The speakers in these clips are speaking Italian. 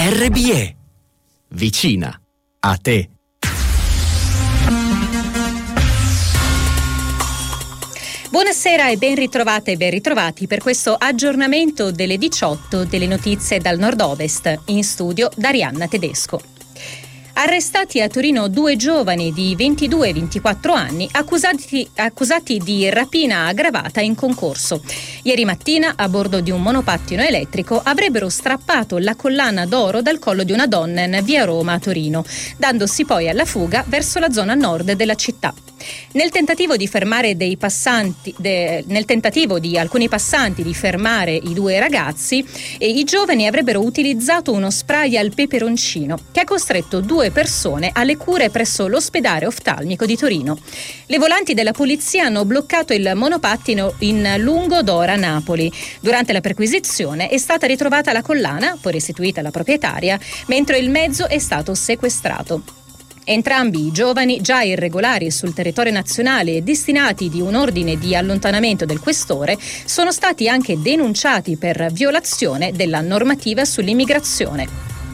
RBE. Vicina a te. Buonasera e ben ritrovate e ben ritrovati per questo aggiornamento delle 18 delle notizie dal nord-ovest. In studio Darianna Tedesco. Arrestati a Torino 2 giovani di 22 e 24 anni accusati di rapina aggravata in concorso. Ieri mattina, a bordo di un monopattino elettrico, avrebbero strappato la collana d'oro dal collo di una donna in via Roma a Torino, dandosi poi alla fuga verso la zona nord della città. Nel tentativo di alcuni passanti di fermare i due ragazzi, i giovani avrebbero utilizzato uno spray al peperoncino che ha costretto 2 persone alle cure presso l'ospedale oftalmico di Torino. Le volanti della polizia hanno bloccato il monopattino in Lungo d'Ora, Napoli. Durante la perquisizione è stata ritrovata la collana, poi restituita alla proprietaria, mentre il mezzo è stato sequestrato. Entrambi i giovani, già irregolari sul territorio nazionale e destinati di un ordine di allontanamento del questore, sono stati anche denunciati per violazione della normativa sull'immigrazione.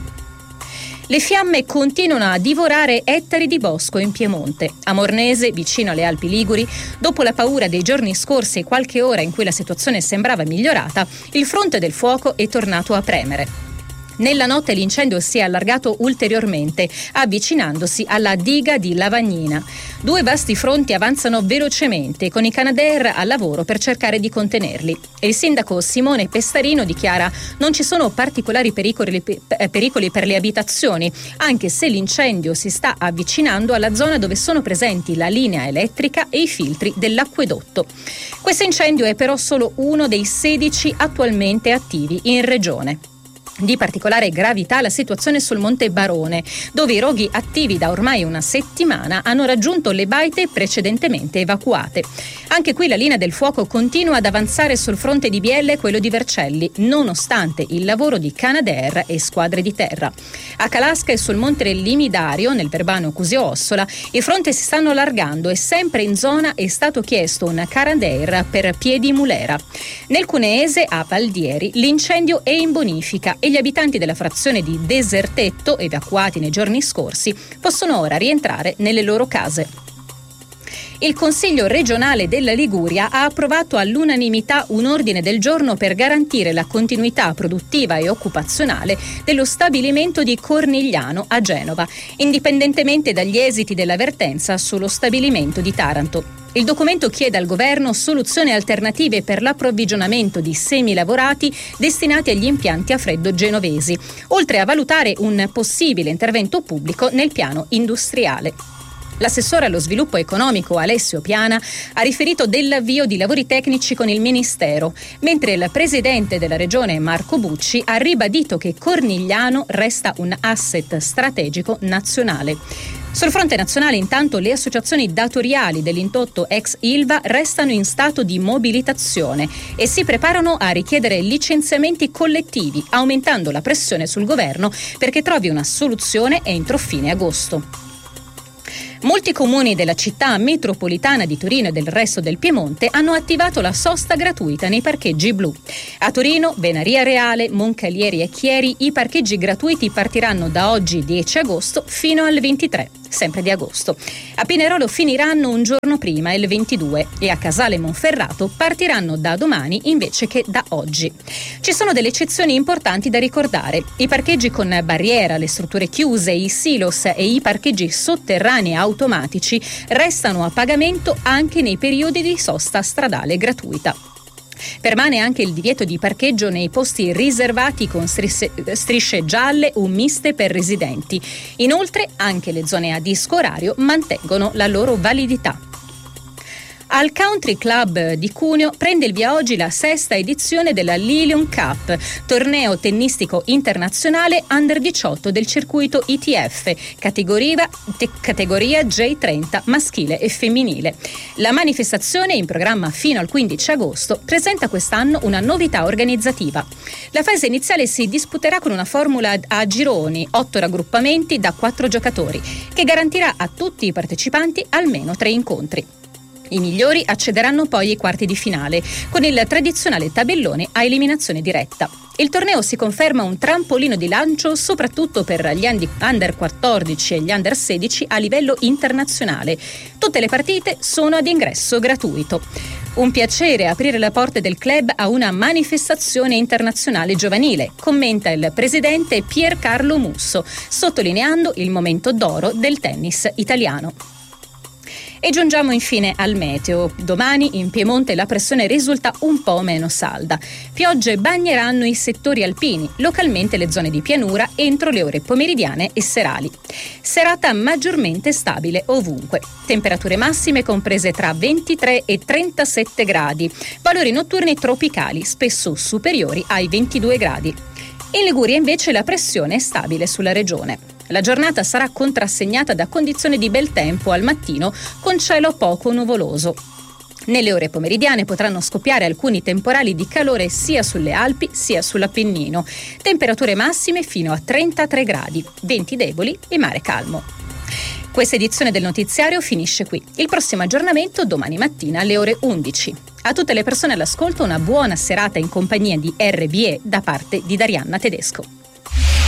Le fiamme continuano a divorare ettari di bosco in Piemonte. A Mornese, vicino alle Alpi Liguri, dopo la paura dei giorni scorsi e qualche ora in cui la situazione sembrava migliorata, il fronte del fuoco è tornato a premere. Nella notte l'incendio si è allargato ulteriormente, avvicinandosi alla diga di Lavagnina. 2 vasti fronti avanzano velocemente, con i Canadair al lavoro per cercare di contenerli. Il sindaco Simone Pestarino dichiara: non ci sono particolari pericoli per le abitazioni, anche se l'incendio si sta avvicinando alla zona dove sono presenti la linea elettrica e i filtri dell'acquedotto. Questo incendio è però solo uno dei 16 attualmente attivi in regione. Di particolare gravità la situazione sul Monte Barone, dove i roghi attivi da ormai una settimana hanno raggiunto le baite precedentemente evacuate. Anche qui la linea del fuoco continua ad avanzare sul fronte di Biella e quello di Vercelli, nonostante il lavoro di Canadair e squadre di terra. A Calasca e sul Monte Limidario, nel Verbano Cusio-Ossola, i fronti si stanno allargando e sempre in zona è stato chiesto un Canadair per Piedimulera. Nel Cuneese, a Valdieri, l'incendio è in bonifica e gli abitanti della frazione di Desertetto, evacuati nei giorni scorsi, possono ora rientrare nelle loro case. Il Consiglio regionale della Liguria ha approvato all'unanimità un ordine del giorno per garantire la continuità produttiva e occupazionale dello stabilimento di Cornigliano a Genova, indipendentemente dagli esiti della vertenza sullo stabilimento di Taranto. Il documento chiede al governo soluzioni alternative per l'approvvigionamento di semilavorati destinati agli impianti a freddo genovesi, oltre a valutare un possibile intervento pubblico nel piano industriale. L'assessore allo sviluppo economico Alessio Piana ha riferito dell'avvio di lavori tecnici con il Ministero, mentre il presidente della regione Marco Bucci ha ribadito che Cornigliano resta un asset strategico nazionale. Sul fronte nazionale, intanto, le associazioni datoriali dell'indotto ex Ilva restano in stato di mobilitazione e si preparano a richiedere licenziamenti collettivi, aumentando la pressione sul governo perché trovi una soluzione entro fine agosto. Molti comuni della città metropolitana di Torino e del resto del Piemonte hanno attivato la sosta gratuita nei parcheggi blu. A Torino, Venaria Reale, Moncalieri e Chieri i parcheggi gratuiti partiranno da oggi 10 agosto fino al 23, sempre di agosto. A Pinerolo finiranno un giorno prima, il 22, e a Casale Monferrato partiranno da domani invece che da oggi. Ci sono delle eccezioni importanti da ricordare. I parcheggi con barriera, le strutture chiuse, i silos e i parcheggi sotterranei automatici restano a pagamento anche nei periodi di sosta stradale gratuita. Permane anche il divieto di parcheggio nei posti riservati con strisce gialle o miste per residenti. Inoltre anche le zone a disco orario mantengono la loro validità. Al Country Club di Cuneo prende il via oggi la 6ª edizione della Lilium Cup, torneo tennistico internazionale under 18 del circuito ITF, categoria J30 maschile e femminile. La manifestazione, in programma fino al 15 agosto, presenta quest'anno una novità organizzativa. La fase iniziale si disputerà con una formula a gironi, 8 raggruppamenti da 4 giocatori, che garantirà a tutti i partecipanti almeno 3 incontri. I migliori accederanno poi ai quarti di finale, con il tradizionale tabellone a eliminazione diretta. Il torneo si conferma un trampolino di lancio soprattutto per gli under 14 e gli under 16 a livello internazionale. Tutte le partite sono ad ingresso gratuito. Un piacere aprire le porte del club a una manifestazione internazionale giovanile, commenta il presidente Piercarlo Musso, sottolineando il momento d'oro del tennis italiano. E giungiamo infine al meteo. Domani in Piemonte la pressione risulta un po' meno salda. Piogge bagneranno i settori alpini, localmente le zone di pianura entro le ore pomeridiane e serali. Serata maggiormente stabile ovunque. Temperature massime comprese tra 23 e 37 gradi. Valori notturni tropicali, spesso superiori ai 22 gradi. In Liguria invece la pressione è stabile sulla regione. La giornata sarà contrassegnata da condizioni di bel tempo al mattino con cielo poco nuvoloso. Nelle ore pomeridiane potranno scoppiare alcuni temporali di calore sia sulle Alpi sia sull'Appennino. Temperature massime fino a 33 gradi, venti deboli e mare calmo. Questa edizione del notiziario finisce qui. Il prossimo aggiornamento domani mattina alle ore 11. A tutte le persone all'ascolto una buona serata in compagnia di RBE da parte di Darianna Tedesco.